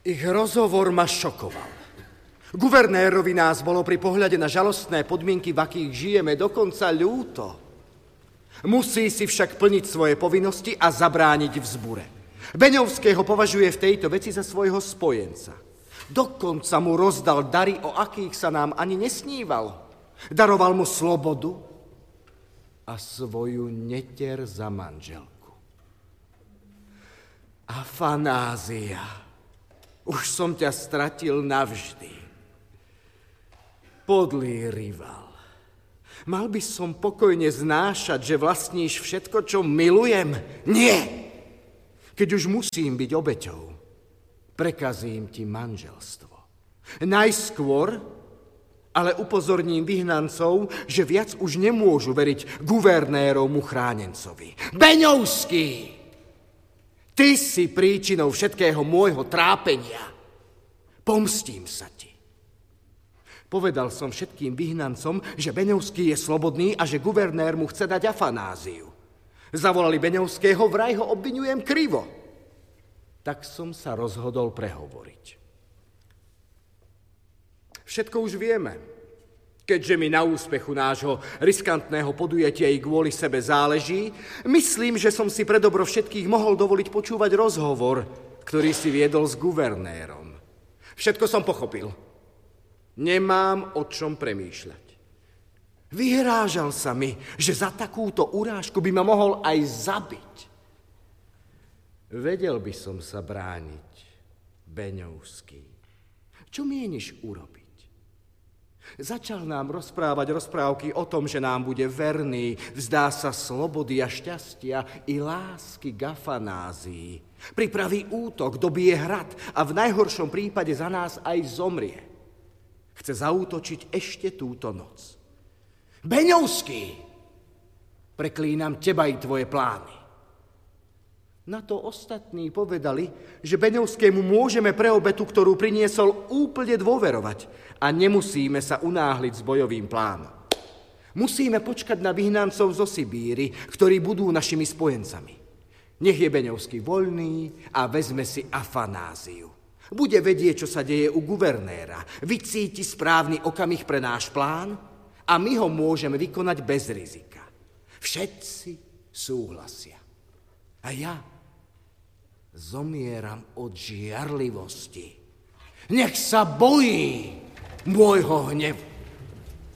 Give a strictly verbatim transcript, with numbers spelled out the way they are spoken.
Ich rozhovor ma šokoval. Guvernérovi nás bolo pri pohľade na žalostné podmienky, v akých žijeme, dokonca ľúto. Musí si však plniť svoje povinnosti a zabrániť vzbure. Beňovského považuje v tejto veci za svojho spojenca. Dokonca mu rozdal dary, o akých sa nám ani nesnívalo. Daroval mu slobodu a svoju netier za manželku. Afanázia, už som ťa stratil navždy. Podlý rival. Mal by som pokojne znášať, že vlastníš všetko, čo milujem? Nie! Keď už musím byť obeťou, prekazím ti manželstvo. Najskôr, ale upozorním vyhnancov, že viac už nemôžu veriť guvernérovmu chránencovi. Beňovský! Ty si príčinou všetkého môjho trápenia. Pomstím sa ti. Povedal som všetkým vyhnancom, že Beňovský je slobodný a že guvernér mu chce dať afanáziu. Zavolali Beňovského, vraj ho obviňujem krivo. Tak som sa rozhodol prehovoriť. Všetko už vieme. Keďže mi na úspechu nášho riskantného podujatia i kvôli sebe záleží, myslím, že som si pre dobro všetkých mohol dovoliť počúvať rozhovor, ktorý si viedol s guvernérom. Všetko som pochopil. Nemám o čom premýšľať. Vyhrážal sa mi, že za takúto urážku by ma mohol aj zabiť. Vedel by som sa brániť, Beňovský. Čo mieniš urobiť? Začal nám rozprávať rozprávky o tom, že nám bude verný, vzdá sa slobody a šťastia i lásky k afanázii. Pripraví útok, dobije hrad a v najhoršom prípade za nás aj zomrie. Chce zaútočiť ešte túto noc. Beňovský! Preklínam teba i tvoje plány. Na to ostatní povedali, že Beňovskému môžeme pre obetu, ktorú priniesol, úplne dôverovať a nemusíme sa unáhliť s bojovým plánom. Musíme počkať na vyhnancov zo Sibíry, ktorí budú našimi spojencami. Nech je Beňovský voľný a vezme si afanáziu. Bude vedieť, čo sa deje u guvernéra, vycíti správny okamih pre náš plán a my ho môžeme vykonať bez rizika. Všetci súhlasia. A ja zomieram od žiarlivosti. Nech sa bojí môjho hnevu.